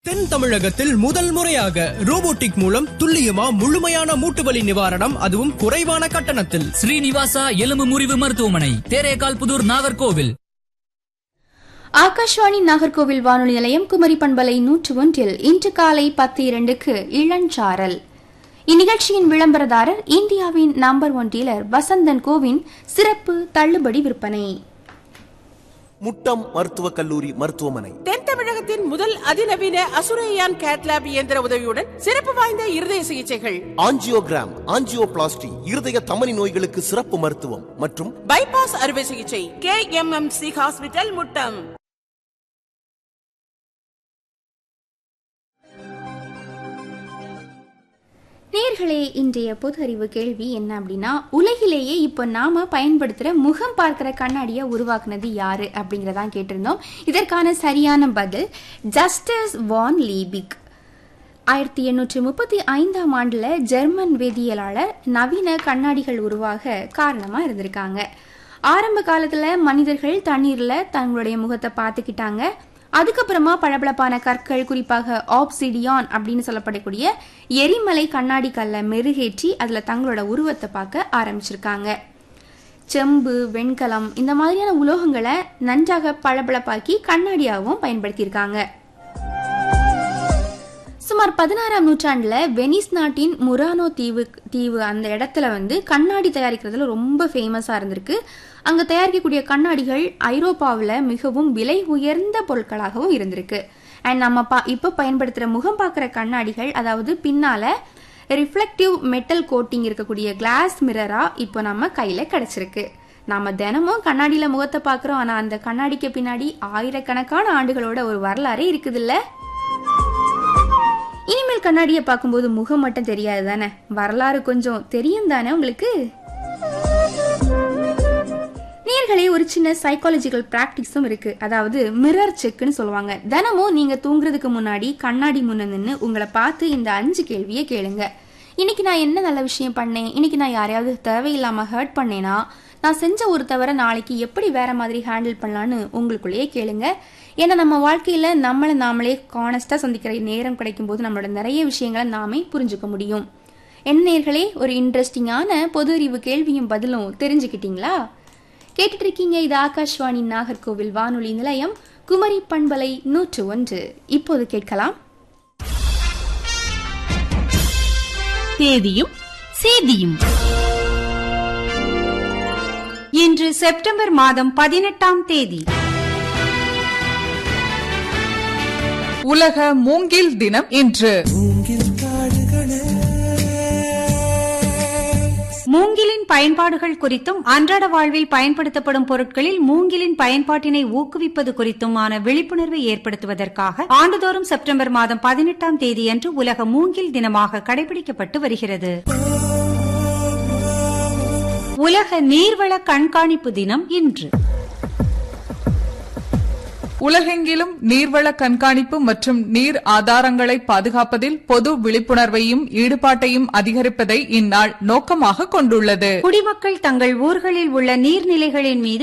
தென் தமிழகத்தில் முதல் முறையாக ரோபோட்டிக் மூலம் துல்லியமா முழுமையான மூட்டுவலி நிவாரணம், அதுவும் குறைவான கட்டணத்தில். ஸ்ரீனிவாசா எலும்பு முறிவு மருத்துவமனை, தேரேகால் புதூர், நாகர்கோவில். ஆகாஷ்வாணி நாகர்கோவில் வானொலி நிலையம் குமரி பண்பலை 101 இன்று காலை 10:02 இளஞ்சாரல். இந்நிகழ்ச்சியின் விளம்பரதாரர் இந்தியாவின் நம்பர் 1 டீலர் வசந்தன் கோவின் சிறப்பு தள்ளுபடி விற்பனை. முட்டம் மருத்துவக் கல்லூரி மருத்துவமனை தென் தமிழகத்தின் முதல் அதிநவீன அசுரையான் கேட்லாப் இயந்திர உதவியுடன் சிறப்பு வாய்ந்த இருதய சிகிச்சைகள், ஆஞ்சியோகிராம், ஆஞ்சியோபிளாஸ்டி, இருதய தமனி நோய்களுக்கு சிறப்பு மருத்துவம் மற்றும் பைபாஸ் அறுவை சிகிச்சை. KMMC hospital, Muttam. நேர்களே, இன்றைய பொது அறிவு கேள்வி என்ன அப்படின்னா, உலகிலேயே இப்போ நாம பயன்படுத்துற முகம் பார்க்கிற கண்ணாடியை உருவாக்குனது யாரு அப்படிங்கறதான் கேட்டிருந்தோம். இதற்கான சரியான பதில் ஜஸ்டிஸ் வான் லீபிக். 1835ஆம் ஆண்டுல ஜெர்மன் வேதியியலாளர் நவீன கண்ணாடிகள் உருவாக காரணமா இருந்திருக்காங்க. ஆரம்ப காலத்துல மனிதர்கள் தண்ணீர்ல தங்களுடைய முகத்தை பார்த்துக்கிட்டாங்க. அதுக்கப்புறமா பளபளப்பான கற்கள், குறிப்பாக ஆப்சிடியான் அப்படின்னு சொல்லப்படக்கூடிய எரிமலை கண்ணாடி கல்ல மெருகேற்றி அதுல தங்களோட உருவத்தை பார்க்க ஆரம்பிச்சிருக்காங்க. செம்பு, வெண்கலம் இந்த மாதிரியான உலோகங்களை நன்றாக பளபளப்பாக்கி கண்ணாடியாகவும் பயன்படுத்தியிருக்காங்க. சுமார் 16ஆம் நூற்றாண்டுல வெனிஸ் நாட்டின் முரானோ தீவு அந்த இடத்துல கண்ணாடி தயாரிக்கிறதுல ரொம்ப ஃபேமஸா இருந்திருக்கு. அங்க தயாரிக்கக்கூடிய கண்ணாடிகள் ஐரோப்பாவில் மிகவும் விலை உயர்ந்த பொருட்களாகவும் இருந்திருக்கு. அண்ட் நம்ம இப்போ பயன்படுத்துற முகம் பார்க்குற கண்ணாடிகள், அதாவது பின்னால ரிஃப்ளெக்டிவ் மெட்டல் கோட்டிங் இருக்கக்கூடிய கிளாஸ் மிரரா இப்போ நம்ம கையில கிடைச்சிருக்கு. நாம தினமும் கண்ணாடியில முகத்தை பார்க்குறோம், ஆனா அந்த கண்ணாடிக்கு பின்னாடி ஆயிரக்கணக்கான ஆண்டுகளோட ஒரு வரலாறே இருக்குதுல்ல. இனிமேல் கண்ணாடியை பார்க்கும்போது முகம் மட்டும் தெரியாது தானே, வரலாறு கொஞ்சம் தெரியும் தானே உங்களுக்கு. நேர்களே, ஒரு சின்ன சைக்காலஜிக்கல் பிராக்டிஸும் இருக்கு. அதாவது மிரர் செக்னு சொல்லுவாங்க. தினமும் நீங்க தூங்குறதுக்கு முன்னாடி கண்ணாடி முன்ன நின்று உங்களை பார்த்து இந்த 5 கேள்வியை கேளுங்க. இன்னைக்கு நான் என்ன நல்ல விஷயம் பண்ணேன், இன்னைக்கு நான் யாரையாவது தேவையில்லாம ஹர்ட் பண்ணேனா, நான் செஞ்ச ஒரு தவிர நாளைக்கு எப்படி வேற மாதிரி ஹேண்டில் பண்ணலான்னு உங்களுக்குள்ளேயே கேளுங்க. ஏன்னா நம்ம வாழ்க்கையில நம்மளை நாமளே கானஸ்டா சந்திக்கிற நேரம் கிடைக்கும் போது நம்மளோட நிறைய விஷயங்களை நாமே புரிஞ்சுக்க முடியும். என்ன நேர்களே, ஒரு இன்ட்ரெஸ்டிங்கான பொது அறிவு கேள்வியும் பதிலும் தெரிஞ்சுக்கிட்டீங்களா? கேட்டுட்டு இருக்கீங்க, இது ஆகாஷ்வாணி நாகர்கோவில் வானொலி நிலையம் குமரி பண்பலை 101. இப்போது கேட்கலாம் தேதியும் சேதியும். இன்று செப்டம்பர் மாதம் 18ஆம் தேதி. உலக மூங்கில் தினம் இன்று. மூங்கிலின் பயன்பாடுகள் குறித்தும் அன்றாட வாழ்வில் பயன்படுத்தப்படும் பொருட்களில் மூங்கிலின் பயன்பாட்டினை ஊக்குவிப்பது குறித்துமான விழிப்புணர்வை ஏற்படுத்துவதற்காக ஆண்டுதோறும் செப்டம்பர் மாதம் 18ஆம் தேதியன்று உலக மூங்கில் தினமாக கடைபிடிக்கப்பட்டு வருகிறது. உலக நீர்வள கண்காணிப்பு தினம் இன்று. உலகெங்கிலும் நீர்வள கண்காணிப்பு மற்றும் நீர் ஆதாரங்களை பாதுகாப்பதில் பொது விழிப்புணர்வையும் ஈடுபாட்டையும் அதிகரிப்பதை இந்நாள் நோக்கமாக கொண்டுள்ளது. குடிமக்கள் தங்கள் ஊர்களில் உள்ள நீர்நிலைகளின் மீது